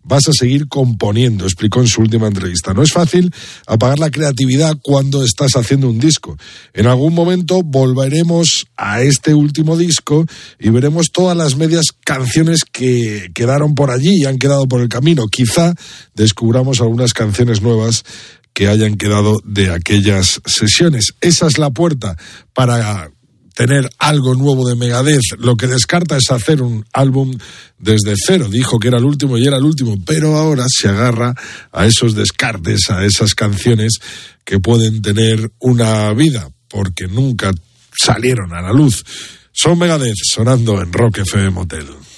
vas a seguir componiendo, explicó en su última entrevista. No es fácil apagar la creatividad cuando estás haciendo un disco. En algún momento volveremos a este último disco y veremos todas las medias canciones que quedaron por allí y han quedado por el camino. Quizá descubramos algunas canciones nuevas que hayan quedado de aquellas sesiones. Esa es la puerta para tener algo nuevo de Megadeth. Lo que descarta es hacer un álbum desde cero. Dijo que era el último y era el último, pero ahora se agarra a esos descartes, a esas canciones que pueden tener una vida, porque nunca salieron a la luz. Son Megadeth sonando en Rock FM Motel.